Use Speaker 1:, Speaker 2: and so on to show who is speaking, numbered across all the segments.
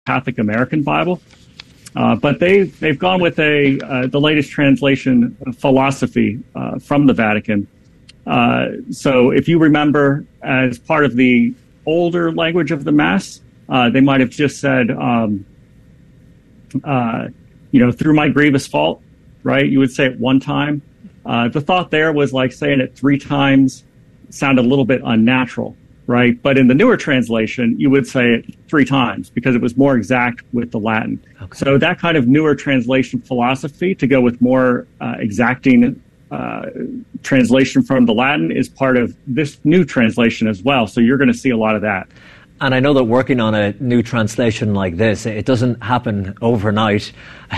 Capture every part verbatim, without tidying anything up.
Speaker 1: Catholic American Bible. Uh, but they, they've gone with a uh, the latest translation philosophy uh, from the Vatican. Uh, so if you remember, as part of the older language of the Mass, uh, they might have just said, um, uh, you know, through my grievous fault, right? You would say it one time. Uh, the thought there was like saying it three times sounded a little bit unnatural, right? But in the newer translation, you would say it three times because it was more exact with the Latin. Okay. So that kind of newer translation philosophy to go with more uh, exacting uh, translation from the Latin is part of this new translation as well. So you're going to see a lot of that.
Speaker 2: And I know that working on a new translation like this, it doesn't happen overnight.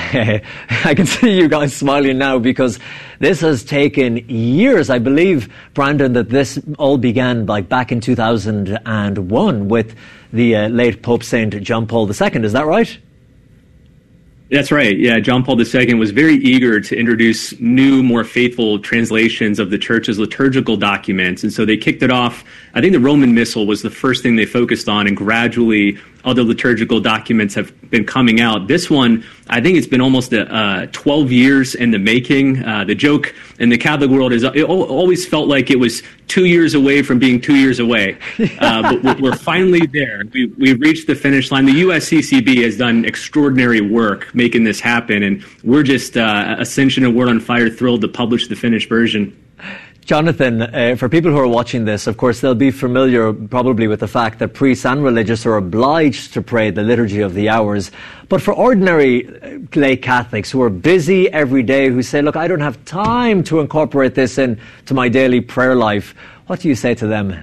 Speaker 2: I can see you guys smiling now because this has taken years. I believe, Brandon, that this all began like back in two thousand one with the uh, late Pope Saint John Paul the Second. Is that right?
Speaker 3: That's right. Yeah, John Paul the Second was very eager to introduce new, more faithful translations of the Church's liturgical documents. And so they kicked it off. I think the Roman Missal was the first thing they focused on, and gradually other liturgical documents have been coming out. This one, I think it's been almost a, uh, twelve years in the making. Uh, the joke in the Catholic world is it always felt like it was two years away from being two years away. Uh, but we're finally there. We, we've reached the finish line. The U S C C B has done extraordinary work making this happen, and we're just, uh, Ascension and Word on Fire, thrilled to publish the finished version.
Speaker 2: Jonathan, uh, for people who are watching this, of course, they'll be familiar probably with the fact that priests and religious are obliged to pray the Liturgy of the Hours. But for ordinary lay Catholics who are busy every day, who say, look, I don't have time to incorporate this into my daily prayer life, what do you say to them?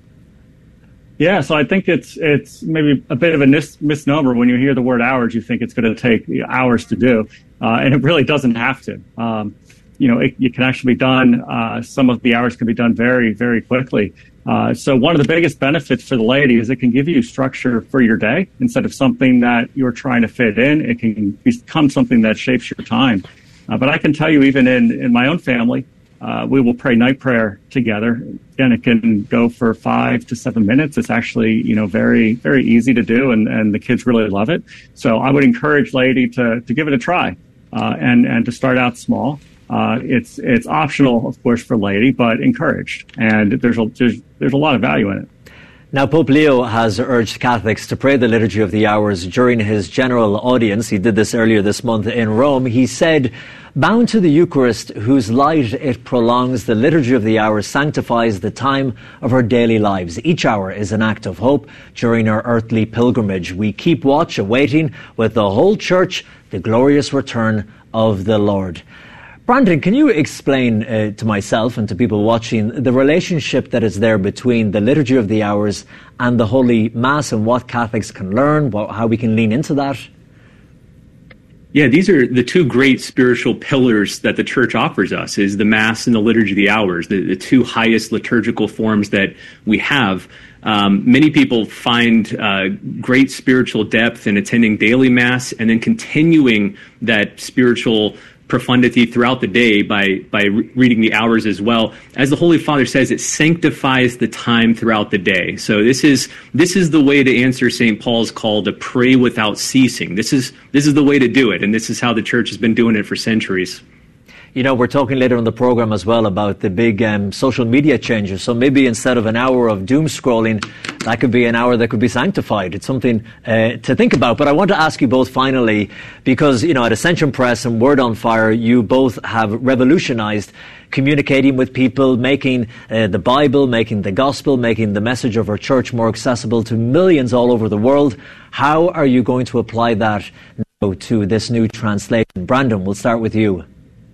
Speaker 1: Yeah, so I think it's it's maybe a bit of a mis- misnomer. When you hear the word hours, you think it's going to take hours to do, uh, and it really doesn't have to. Um, You know, it, it can actually be done. Uh, some of the hours can be done very, very quickly. Uh, so one of the biggest benefits for the laity is it can give you structure for your day instead of something that you're trying to fit in. It can become something that shapes your time. Uh, but I can tell you, even in, in my own family, uh, we will pray night prayer together. Again, it can go for five to seven minutes. It's actually, you know, very, very easy to do, and, and the kids really love it. So I would encourage laity to, to give it a try uh, and, and to start out small. Uh, it's it's optional, of course, for laity, but encouraged, and there's a there's there's a lot of value in it.
Speaker 2: Now, Pope Leo has urged Catholics to pray the Liturgy of the Hours during his general audience. He did this earlier this month in Rome. He said, "Bound to the Eucharist, whose light it prolongs, the Liturgy of the Hours sanctifies the time of our daily lives. Each hour is an act of hope during our earthly pilgrimage. We keep watch, awaiting with the whole Church the glorious return of the Lord." Brandon, can you explain uh, to myself and to people watching the relationship that is there between the Liturgy of the Hours and the Holy Mass, and what Catholics can learn, what, how we can lean into that?
Speaker 3: Yeah, these are the two great spiritual pillars that the Church offers us, is the Mass and the Liturgy of the Hours, the, the two highest liturgical forms that we have. Um, many people find uh, great spiritual depth in attending daily Mass and then continuing that spiritual profundity throughout the day by by re- reading the hours as well. As the Holy Father says, it sanctifies the time throughout the day. So this is this is the way to answer Saint Paul's call to pray without ceasing. This is this is the way to do it, and this is how the Church has been doing it for centuries.
Speaker 2: You know, we're talking later in the program as well about the big um, social media changes. So maybe instead of an hour of doom scrolling, that could be an hour that could be sanctified. It's something uh, to think about. But I want to ask you both finally, because, you know, at Ascension Press and Word on Fire, you both have revolutionized communicating with people, making uh, the Bible, making the gospel, making the message of our Church more accessible to millions all over the world. How are you going to apply that now to this new translation? Brandon, we'll start with you.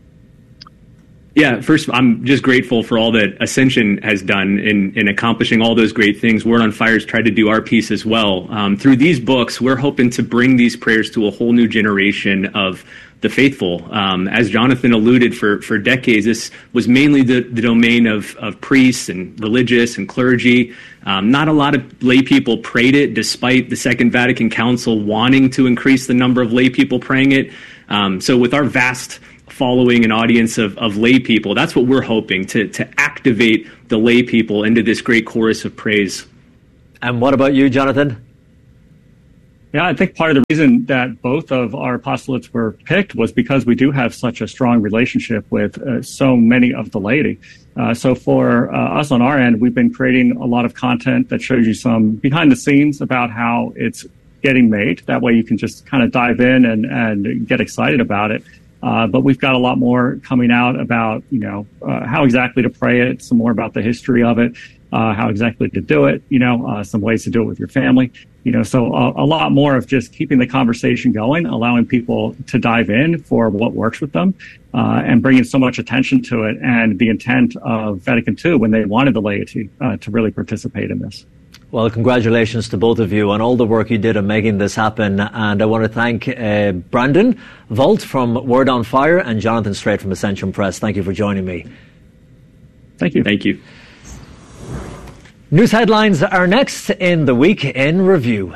Speaker 3: Yeah, first, I'm just grateful for all that Ascension has done in, in accomplishing all those great things. Word on Fire has tried to do our piece as well. Um, through these books, we're hoping to bring these prayers to a whole new generation of the faithful. Um, as Jonathan alluded, for, for decades, this was mainly the, the domain of, of priests and religious and clergy. Um, not a lot of lay people prayed it, despite the Second Vatican Council wanting to increase the number of lay people praying it. Um, so with our vast following an audience of, of lay people, that's what we're hoping, to, to activate the lay people into this great chorus of praise.
Speaker 2: And what about you, Jonathan?
Speaker 1: Yeah, I think part of the reason that both of our apostolates were picked was because we do have such a strong relationship with uh, so many of the laity. Uh, so for uh, us on our end, we've been creating a lot of content that shows you some behind the scenes about how it's getting made. That way you can just kind of dive in and, and get excited about it. Uh, but we've got a lot more coming out about, you know, uh, how exactly to pray it, some more about the history of it, uh, how exactly to do it, you know, uh, some ways to do it with your family. You know, so a, a lot more of just keeping the conversation going, allowing people to dive in for what works with them, uh, and bringing so much attention to it, and the intent of Vatican two when they wanted the laity uh, to really participate in this.
Speaker 2: Well, congratulations to both of you on all the work you did on making this happen. And I want to thank uh, Brandon Volt from Word on Fire and Jonathan Strait from Ascension Press. Thank you for joining me.
Speaker 1: Thank you.
Speaker 3: Thank you.
Speaker 2: News headlines are next in the Week in Review.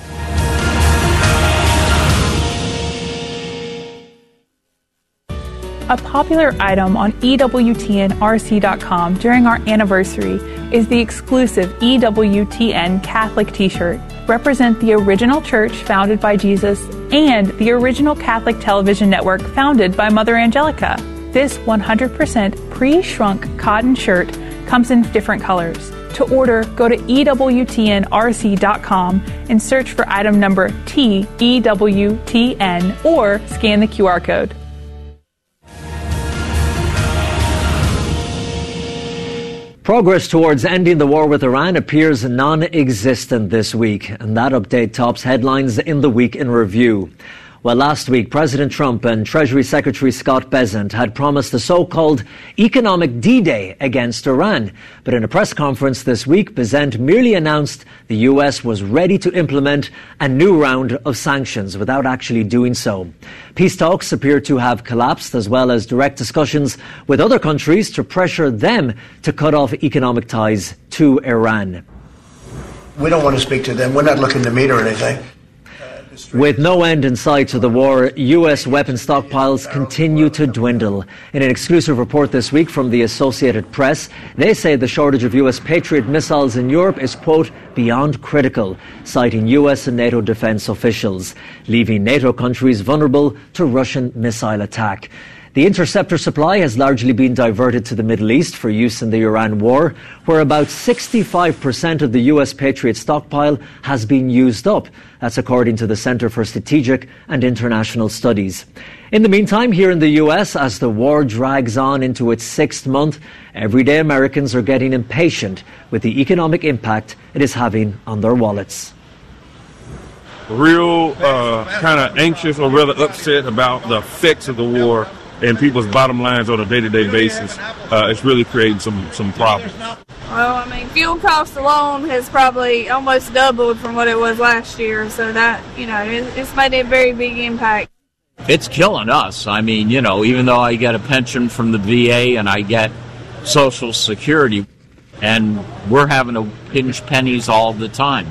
Speaker 4: A popular item on E W T N R C dot com during our anniversary is the exclusive E W T N Catholic t-shirt. Represent the original church founded by Jesus and the original Catholic television network founded by Mother Angelica. This one hundred percent pre-shrunk cotton shirt comes in different colors. To order, go to E W T N R C dot com and search for item number T E W T N or scan the Q R code.
Speaker 2: Progress towards ending the war with Iran appears non-existent this week, and that update tops headlines in the Week in Review. Well, last week, President Trump and Treasury Secretary Scott Bessent had promised a so-called economic D-Day against Iran. But in a press conference this week, Bessent merely announced the U S was ready to implement a new round of sanctions without actually doing so. Peace talks appear to have collapsed, as well as direct discussions with other countries to pressure them to cut off economic ties to Iran.
Speaker 5: We don't want to speak to them. We're not looking to meet or anything.
Speaker 2: With no end in sight to the war, U S weapon stockpiles continue to dwindle. In an exclusive report this week from the Associated Press, they say the shortage of U S Patriot missiles in Europe is, quote, beyond critical, citing U S and NATO defense officials, leaving NATO countries vulnerable to Russian missile attack. The interceptor supply has largely been diverted to the Middle East for use in the Iran war, where about sixty-five percent of the U S Patriot stockpile has been used up. That's according to the Center for Strategic and International Studies. In the meantime, here in the U S, as the war drags on into its sixth month, everyday Americans are getting impatient with the economic impact it is having on their wallets.
Speaker 6: Real uh, kind of anxious or rather upset about the effects of the war and people's bottom lines on a day-to-day basis. Uh, it's really creating some, some problems.
Speaker 7: Well, I mean, fuel cost alone has probably almost doubled from what it was last year, so that, you know, it, it's made a very big impact.
Speaker 8: It's killing us. I mean, you know, even though I get a pension from the V A and I get Social Security, and we're having to pinch pennies all the time.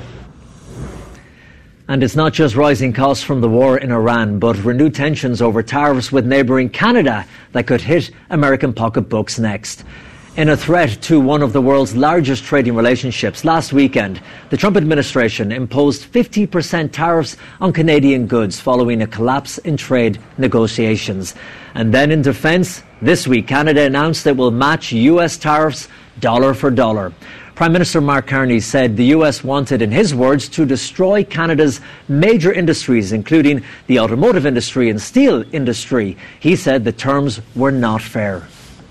Speaker 2: And it's not just rising costs from the war in Iran, but renewed tensions over tariffs with neighbouring Canada that could hit American pocketbooks next. In a threat to one of the world's largest trading relationships, last weekend, the Trump administration imposed fifty percent tariffs on Canadian goods following a collapse in trade negotiations. And then in defence, this week, Canada announced it will match U S tariffs dollar for dollar. Prime Minister Mark Carney said the U S wanted, in his words, to destroy Canada's major industries, including the automotive industry and steel industry. He said the terms were not fair.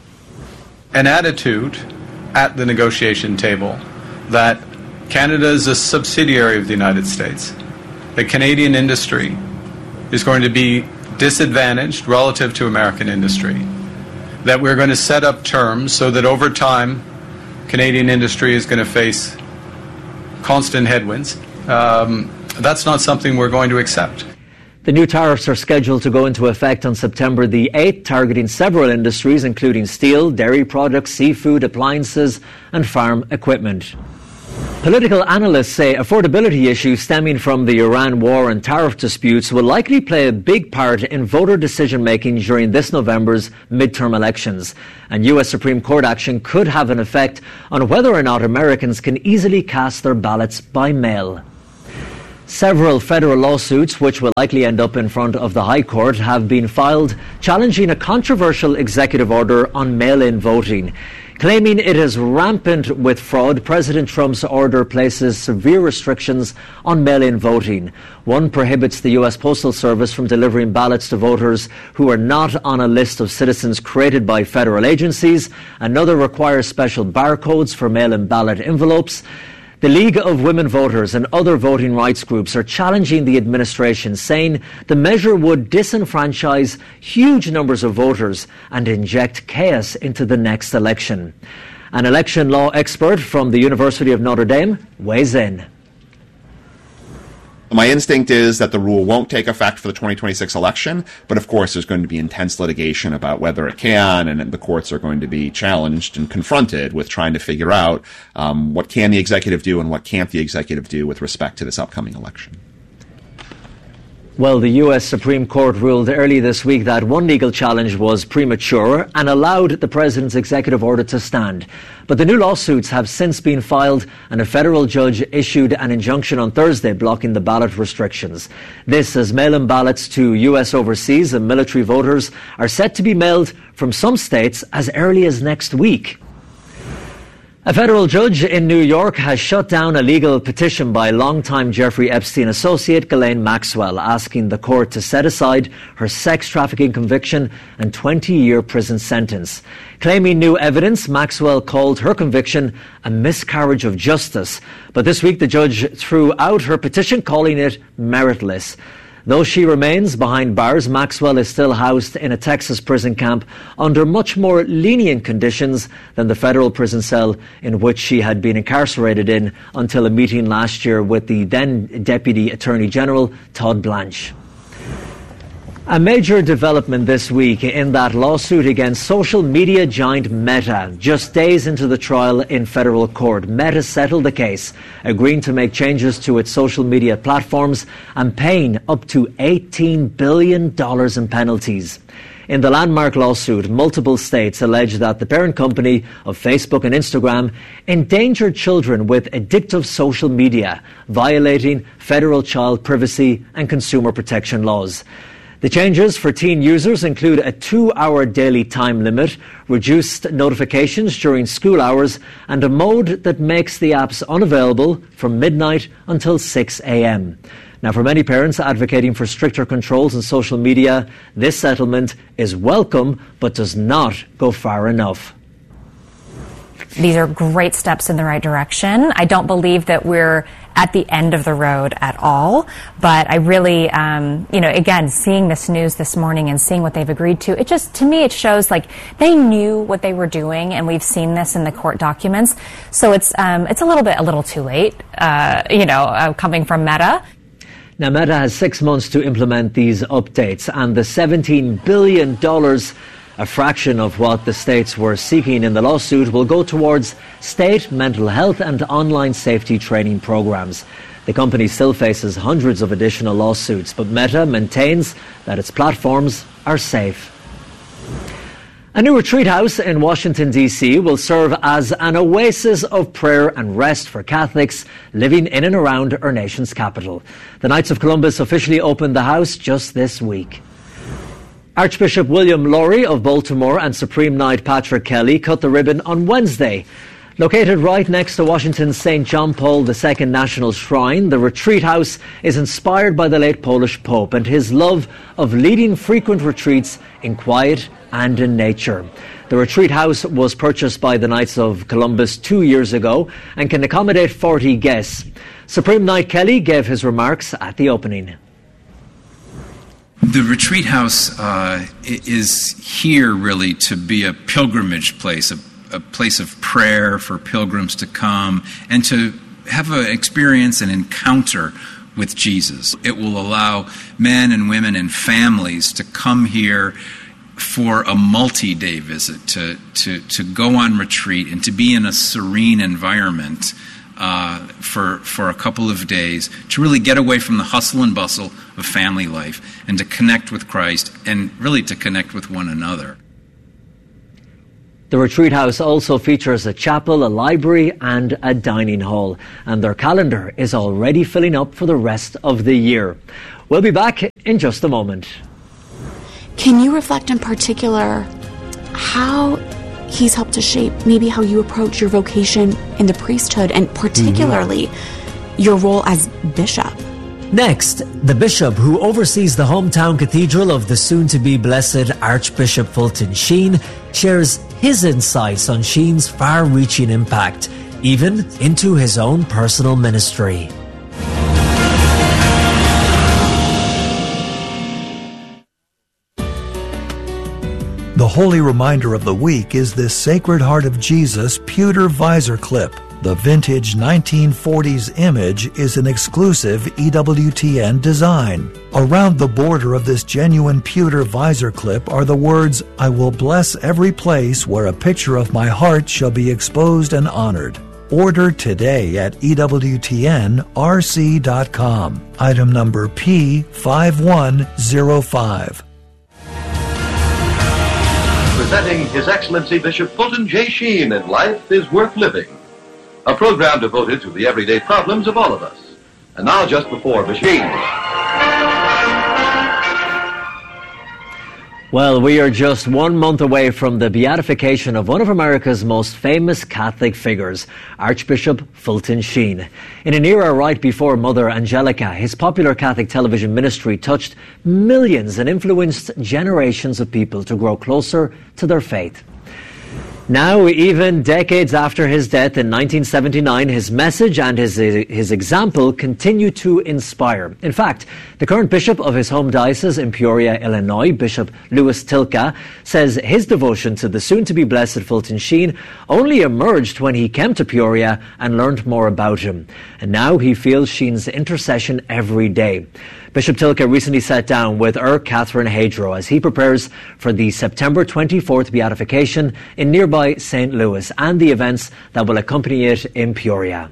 Speaker 9: An attitude at the negotiation table that Canada is a subsidiary of the United States, that Canadian industry is going to be disadvantaged relative to American industry, that we're going to set up terms so that over time Canadian industry is going to face constant headwinds. Um, that's not something we're going to accept.
Speaker 2: The new tariffs are scheduled to go into effect on September the eighth, targeting several industries, including steel, dairy products, seafood, appliances, and farm equipment. Political analysts say affordability issues stemming from the Iran war and tariff disputes will likely play a big part in voter decision-making during this November's midterm elections. And U S Supreme Court action could have an effect on whether or not Americans can easily cast their ballots by mail. Several federal lawsuits, which will likely end up in front of the High Court, have been filed challenging a controversial executive order on mail-in voting. Claiming it is rampant with fraud, President Trump's order places severe restrictions on mail-in voting. One prohibits the U S Postal Service from delivering ballots to voters who are not on a list of citizens created by federal agencies. Another requires special barcodes for mail-in ballot envelopes. The League of Women Voters and other voting rights groups are challenging the administration, saying the measure would disenfranchise huge numbers of voters and inject chaos into the next election. An election law expert from the University of Notre Dame weighs in.
Speaker 10: My instinct is that the rule won't take effect for the twenty twenty-six election, but of course there's going to be intense litigation about whether it can, and the courts are going to be challenged and confronted with trying to figure out um, what can the executive do and what can't the executive do with respect to this upcoming election.
Speaker 2: Well, the U S Supreme Court ruled early this week that one legal challenge was premature and allowed the president's executive order to stand. But the new lawsuits have since been filed, and a federal judge issued an injunction on Thursday blocking the ballot restrictions. This as mail-in ballots to U S overseas and military voters are set to be mailed from some states as early as next week. A federal judge in New York has shut down a legal petition by longtime Jeffrey Epstein associate Ghislaine Maxwell, asking the court to set aside her sex trafficking conviction and twenty-year prison sentence. Claiming new evidence, Maxwell called her conviction a miscarriage of justice. But this week the judge threw out her petition, calling it meritless. Though she remains behind bars, Maxwell is still housed in a Texas prison camp under much more lenient conditions than the federal prison cell in which she had been incarcerated in until a meeting last year with the then Deputy Attorney General, Todd Blanche. A major development this week in that lawsuit against social media giant Meta. Just days into the trial in federal court, Meta settled the case, agreeing to make changes to its social media platforms and paying up to eighteen billion dollars in penalties. In the landmark lawsuit, multiple states allege that the parent company of Facebook and Instagram endangered children with addictive social media, violating federal child privacy and consumer protection laws. The changes for teen users include a two-hour daily time limit, reduced notifications during school hours, and a mode that makes the apps unavailable from midnight until six a.m. Now, for many parents advocating for stricter controls on social media, this settlement is welcome but does not go far enough.
Speaker 11: These are great steps in the right direction. I don't believe that we're at the end of the road at all, but I really, um, you know, again, seeing this news this morning and seeing what they've agreed to, it just, to me, it shows like they knew what they were doing, and we've seen this in the court documents. So it's um, it's a little bit, a little too late, uh, you know, uh, coming from Meta.
Speaker 2: Now, Meta has six months to implement these updates, and the seventeen billion dollars, a fraction of what the states were seeking in the lawsuit, will go towards state mental health and online safety training programs. The company still faces hundreds of additional lawsuits, but Meta maintains that its platforms are safe. A new retreat house in Washington, D C will serve as an oasis of prayer and rest for Catholics living in and around our nation's capital. The Knights of Columbus officially opened the house just this week. Archbishop William Lori of Baltimore and Supreme Knight Patrick Kelly cut the ribbon on Wednesday. Located right next to Washington's Saint John Paul the Second National Shrine, the retreat house is inspired by the late Polish Pope and his love of leading frequent retreats in quiet and in nature. The retreat house was purchased by the Knights of Columbus two years ago and can accommodate forty guests. Supreme Knight Kelly gave his remarks at the opening.
Speaker 12: The retreat house uh, is here really to be a pilgrimage place, a, a place of prayer for pilgrims to come and to have an experience, an encounter with Jesus. It will allow men and women and families to come here for a multi-day visit, to, to, to go on retreat and to be in a serene environment Uh, for for a couple of days, to really get away from the hustle and bustle of family life and to connect with Christ and really to connect with one another.
Speaker 2: The retreat house also features a chapel, a library and a dining hall. And their calendar is already filling up for the rest of the year. We'll be back in just a moment.
Speaker 13: Can you reflect in particular how he's helped to shape maybe how you approach your vocation in the priesthood and particularly mm-hmm. your role as bishop?
Speaker 14: Next, the bishop who oversees the hometown cathedral of the soon-to-be blessed Archbishop Fulton Sheen shares his insights on Sheen's far-reaching impact, even into his own personal ministry.
Speaker 15: The holy reminder of the week is this Sacred Heart of Jesus pewter visor clip. The vintage nineteen forties image is an exclusive E W T N design. Around the border of this genuine pewter visor clip are the words, "I will bless every place where a picture of my heart shall be exposed and honored." Order today at E W T N R C dot com. Item number P five one zero five.
Speaker 16: Presenting His Excellency Bishop Fulton J. Sheen in Life is Worth Living, a program devoted to the everyday problems of all of us. And now, just before Bishop Sheen.
Speaker 2: Well, we are just one month away from the beatification of one of America's most famous Catholic figures, Archbishop Fulton Sheen. In an era right before Mother Angelica, his popular Catholic television ministry touched millions and influenced generations of people to grow closer to their faith. Now, even decades after his death in nineteen seventy-nine, his message and his, his example continue to inspire. In fact, the current bishop of his home diocese in Peoria, Illinois, Bishop Louis Tilka, says his devotion to the soon-to-be blessed Fulton Sheen only emerged when he came to Peoria and learned more about him. And now he feels Sheen's intercession every day. Bishop Tilka recently sat down with Er Catherine Hadro as he prepares for the September twenty-fourth beatification in nearby Saint Louis and the events that will accompany it in Peoria.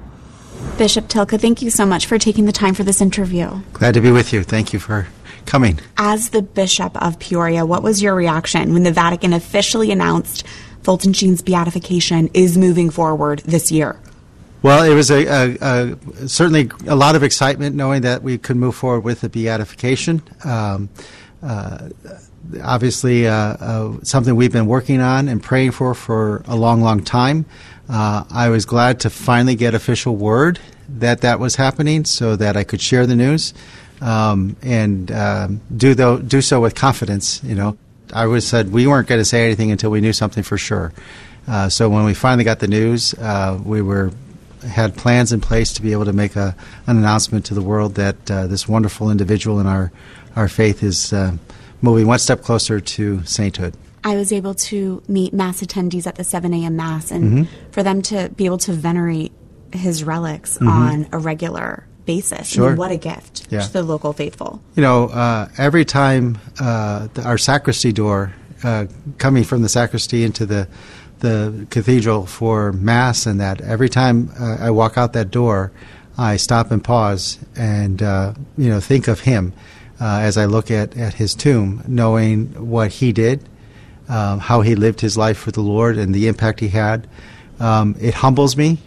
Speaker 13: Bishop Tilka, thank you so much for taking the time for this interview.
Speaker 17: Glad to be with you. Thank you for coming.
Speaker 13: As the Bishop of Peoria, what was your reaction when the Vatican officially announced Fulton Sheen's beatification is moving forward this year?
Speaker 17: Well, it was a, a, a certainly a lot of excitement knowing that we could move forward with the beatification. Um, uh, obviously, uh, uh, something we've been working on and praying for for a long, long time. Uh, I was glad to finally get official word that that was happening so that I could share the news um, and um, do, tho- do so with confidence. You know, I was said we weren't going to say anything until we knew something for sure. Uh, so when we finally got the news, uh, we were had plans in place to be able to make a, an announcement to the world that uh, this wonderful individual in our, our faith is uh, moving one step closer to sainthood.
Speaker 13: I was able to meet Mass attendees at the seven a.m. Mass, and mm-hmm. for them to be able to venerate his relics mm-hmm. on a regular basis.
Speaker 17: Sure.
Speaker 13: I mean, what a gift
Speaker 17: yeah.
Speaker 13: to the local faithful.
Speaker 17: You know, uh, every time uh, the, our sacristy door, uh, coming from the sacristy into the the cathedral for Mass, and that every time uh, I walk out that door, I stop and pause and uh, you know think of him uh, as I look at, at his tomb, knowing what he did, um, how he lived his life for the Lord, and the impact he had. Um, it humbles me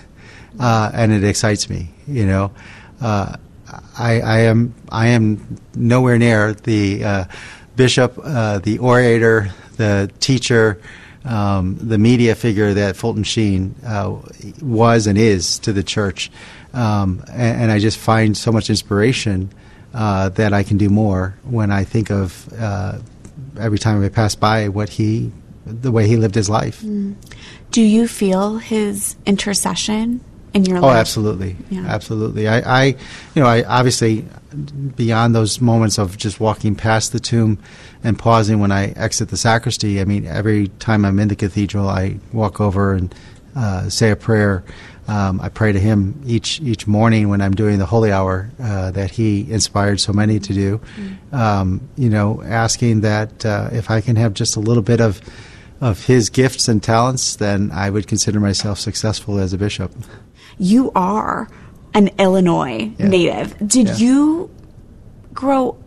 Speaker 17: uh, and it excites me. You know, uh, I, I am I am nowhere near the uh, bishop, uh, the orator, the teacher. Um, the media figure that Fulton Sheen uh, was and is to the church. Um, and, and I just find so much inspiration uh, that I can do more when I think of uh, every time I pass by what he, the way he lived his life.
Speaker 13: Mm. Do you feel his intercession in your
Speaker 17: oh,
Speaker 13: life?
Speaker 17: Oh, absolutely.
Speaker 13: Yeah.
Speaker 17: Absolutely. I, I, you know, I obviously, beyond those moments of just walking past the tomb and pausing when I exit the sacristy, I mean, every time I'm in the cathedral, I walk over and uh, say a prayer. Um, I pray to him each each morning when I'm doing the Holy Hour uh, that he inspired so many to do. Mm. Um, you know, asking that uh, if I can have just a little bit of of his gifts and talents, then I would consider myself successful as a bishop.
Speaker 13: You are an Illinois
Speaker 17: yeah.
Speaker 13: native. Did
Speaker 17: yeah.
Speaker 13: you grow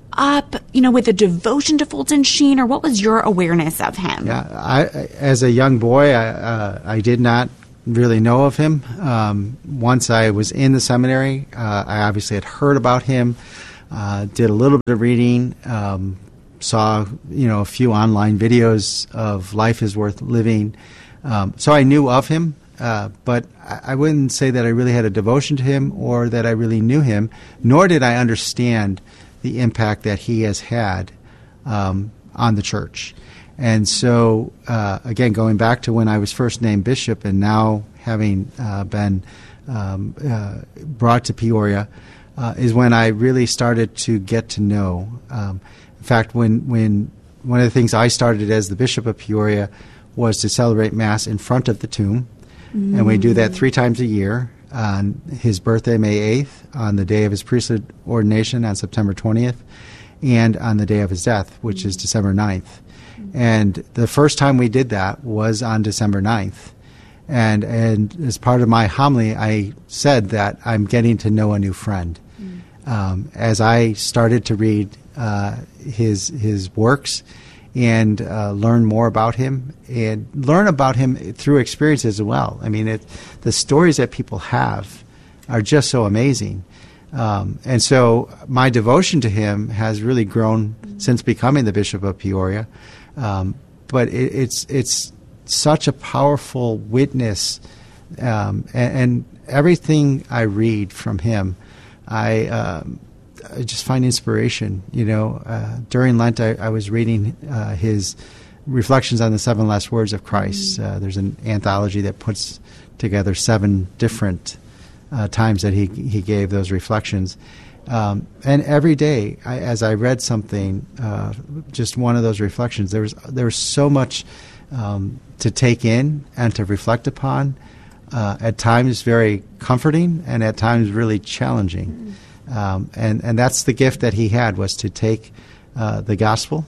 Speaker 13: up, you know, with a devotion to Fulton Sheen, or what was your awareness of him?
Speaker 17: Yeah, I, as a young boy, I, uh, I did not really know of him. Um, once I was in the seminary, uh, I obviously had heard about him, uh, did a little bit of reading, um, saw, you know, a few online videos of Life is Worth Living. Um, so I knew of him, uh, but I, I wouldn't say that I really had a devotion to him or that I really knew him, nor did I understand the impact that he has had um, on the church. And so, uh, again, going back to when I was first named bishop and now having uh, been um, uh, brought to Peoria, uh, is when I really started to get to know. Um, in fact, when, when one of the things I started as the bishop of Peoria was to celebrate Mass in front of the tomb. Mm. And we do that three times a year. On his birthday, May eighth, on the day of his priesthood ordination on September twentieth, and on the day of his death, which is December ninth. And the first time we did that was on December ninth. And, and as part of my homily, I said that I'm getting to know a new friend. Mm. Um, as I started to read uh, his, his works and uh, learn more about him, and learn about him through experiences as well. I mean, it, the stories that people have are just so amazing. Um, and so my devotion to him has really grown since becoming the Bishop of Peoria. Um, but it, it's it's such a powerful witness, um, and, and everything I read from him, I... Um, I just find inspiration. You know, uh, during Lent, I, I was reading uh, his reflections on the seven last words of Christ. Uh, there's an anthology that puts together seven different uh, times that he he gave those reflections. Um, and every day, I, as I read something, uh, just one of those reflections, there was there was so much um, to take in and to reflect upon. Uh, at times, very comforting, and at times, really challenging. Mm. Um, and, and that's the gift that he had, was to take uh, the gospel,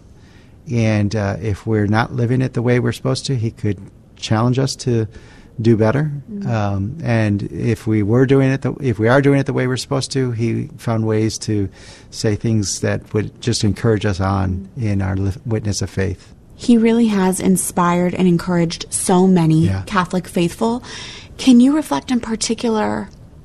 Speaker 17: and uh, if we're not living it the way we're supposed to, he could challenge us to do better. Mm-hmm. Um, and if we were doing it, the, if we are doing it the way we're supposed to, he found ways to say things that would just encourage us on in our li- witness of faith.
Speaker 13: He really has inspired and encouraged so many yeah. Catholic faithful. Can you reflect in particular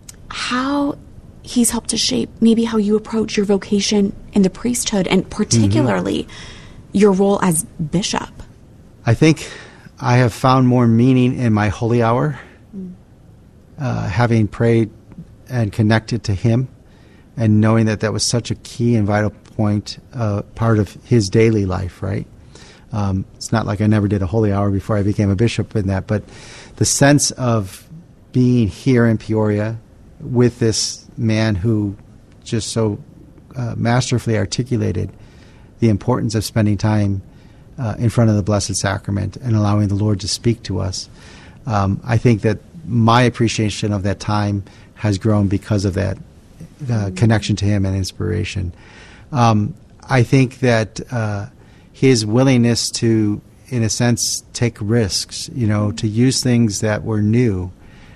Speaker 13: how he's helped to shape maybe how you approach your vocation in the priesthood, and particularly mm-hmm. your role as bishop?
Speaker 17: I think I have found more meaning in my holy hour, mm. uh, having prayed and connected to him, and knowing that that was such a key and vital point, uh, part of his daily life, right? Um, it's not like I never did a holy hour before I became a bishop in that, but the sense of being here in Peoria with this man who just so uh, masterfully articulated the importance of spending time uh, in front of the Blessed Sacrament and allowing the Lord to speak to us. Um, I think that my appreciation of that time has grown because of that uh, connection to him and inspiration. Um, I think that uh, his willingness to, in a sense, take risks, you know, to use things that were new,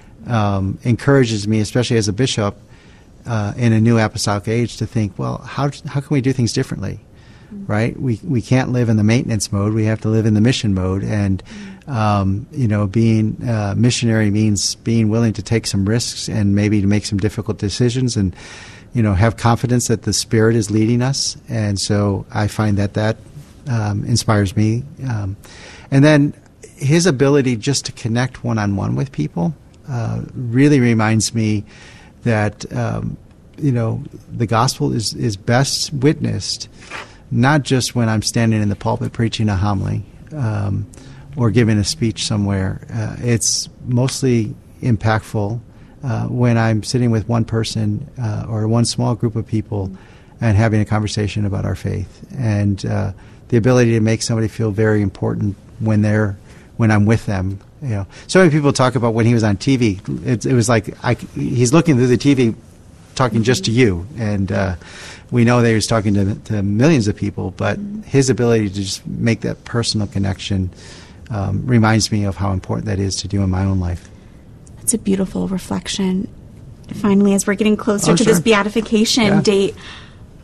Speaker 17: um, encourages me, especially as a bishop, Uh, in a new apostolic age, to think, well, how how can we do things differently, mm-hmm. right? We we can't live in the maintenance mode. We have to live in the mission mode. And, um, you know, being uh, missionary means being willing to take some risks and maybe to make some difficult decisions and, you know, have confidence that the Spirit is leading us. And so I find that that um, inspires me. Um, and then his ability just to connect one-on-one with people uh, really reminds me that, um, you know, the gospel is, is best witnessed not just when I'm standing in the pulpit preaching a homily um, or giving a speech somewhere. Uh, it's mostly impactful uh, when I'm sitting with one person uh, or one small group of people and having a conversation about our faith. And uh, the ability to make somebody feel very important when they're when I'm with them. You know, so many people talk about when he was on T V. It, it was like I, he's looking through the T V, talking just to you, and uh, we know that he was talking to, to millions of people. But his ability to just make that personal connection um, reminds me of how important that is to do in my own life.
Speaker 13: It's a beautiful reflection. Finally, as we're getting closer
Speaker 17: oh,
Speaker 13: to
Speaker 17: sure.
Speaker 13: this beatification
Speaker 17: yeah.
Speaker 13: date,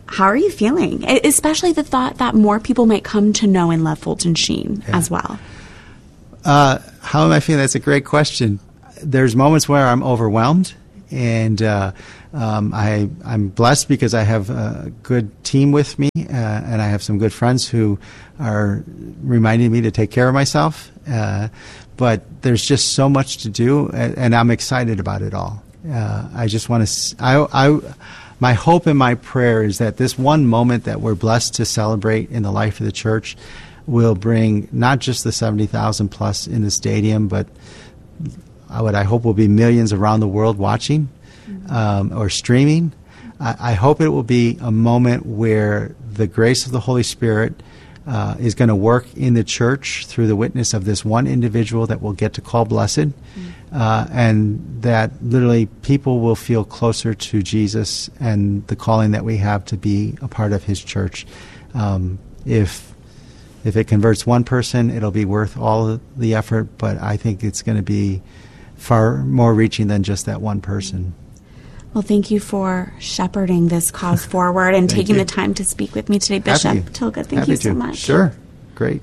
Speaker 13: how are you feeling? Especially the thought that more people might come to know and love Fulton Sheen yeah. as well.
Speaker 17: Uh, how am I feeling? That's a great question. There's moments where I'm overwhelmed, and uh, um, I, I'm blessed because I have a good team with me, uh, and I have some good friends who are reminding me to take care of myself. Uh, but there's just so much to do, and, and I'm excited about it all. Uh, I just want to. I, I, my hope and my prayer is that this one moment that we're blessed to celebrate in the life of the church will bring not just the seventy thousand plus in the stadium, but what I hope will be millions around the world watching um, or streaming. I, I hope it will be a moment where the grace of the Holy Spirit uh, is going to work in the church through the witness of this one individual that we'll get to call blessed, uh, and that literally people will feel closer to Jesus and the calling that we have to be a part of His church. Um, if If it converts one person, it'll be worth all the effort, but I think it's going to be far more reaching than just that one person.
Speaker 13: Well, thank you for shepherding this cause forward and taking you. the time to speak with me today, Bishop
Speaker 17: Happy.
Speaker 13: Tilga. Thank
Speaker 17: Happy
Speaker 13: you so
Speaker 17: to.
Speaker 13: much.
Speaker 17: Sure. Great.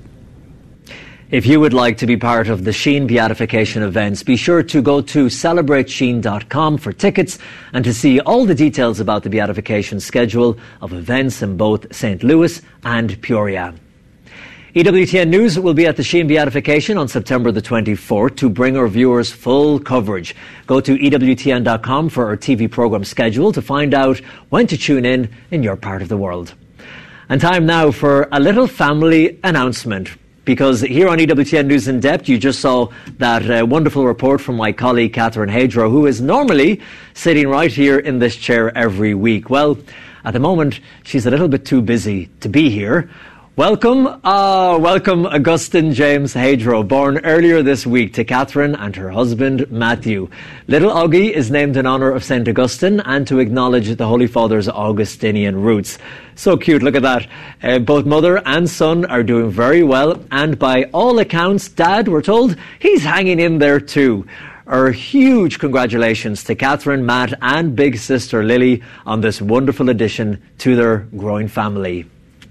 Speaker 2: If you would like to be part of the Sheen Beatification events, be sure to go to celebrate sheen dot com for tickets and to see all the details about the beatification schedule of events in both Saint Louis and Peoria. E W T N News will be at the Sheen Beatification on September the twenty-fourth to bring our viewers full coverage. Go to E W T N dot com for our T V program schedule to find out when to tune in in your part of the world. And time now for a little family announcement. Because here on E W T N News in Depth, you just saw that uh, wonderful report from my colleague Catherine Hadro, who is normally sitting right here in this chair every week. Well, at the moment, she's a little bit too busy to be here. Welcome, uh, welcome Augustine James Hadro, born earlier this week to Catherine and her husband Matthew. Little Augie is named in honour of Saint Augustine and to acknowledge the Holy Father's Augustinian roots. So cute, look at that. Uh, both mother and son are doing very well, and by all accounts, Dad, we're told, he's hanging in there too. Our huge congratulations to Catherine, Matt and big sister Lily on this wonderful addition to their growing family.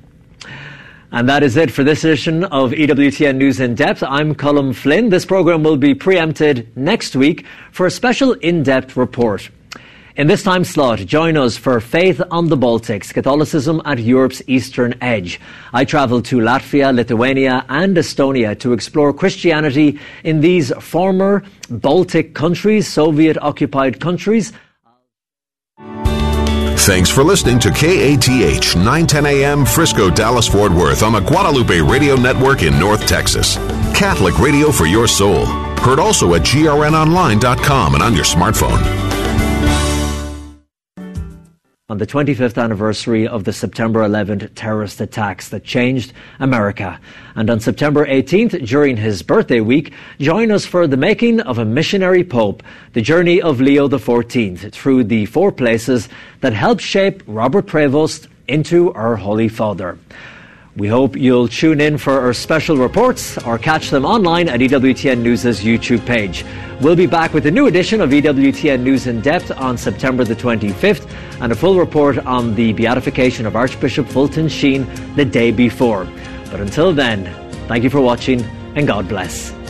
Speaker 2: And that is it for this edition of E W T N News in Depth. I'm Colm Flynn. This program will be preempted next week for a special in-depth report. In this time slot, join us for Faith on the Baltics, Catholicism at Europe's Eastern Edge. I travel to Latvia, Lithuania and Estonia to explore Christianity in these former Baltic countries, Soviet-occupied countries.
Speaker 18: Thanks for listening to K A T H nine ten A M Frisco, Dallas, Fort Worth on the Guadalupe Radio Network in North Texas. Catholic radio for your soul. Heard also at G R N online dot com and on your smartphone.
Speaker 2: On the twenty-fifth anniversary of the September eleventh terrorist attacks that changed America. And on September eighteenth, during his birthday week, join us for the making of a missionary pope, the journey of Leo the fourteenth through the four places that helped shape Robert Prevost into our Holy Father. We hope you'll tune in for our special reports or catch them online at E W T N News' YouTube page. We'll be back with a new edition of E W T N News in Depth on September the twenty-fifth and a full report on the beatification of Archbishop Fulton Sheen the day before. But until then, thank you for watching and God bless.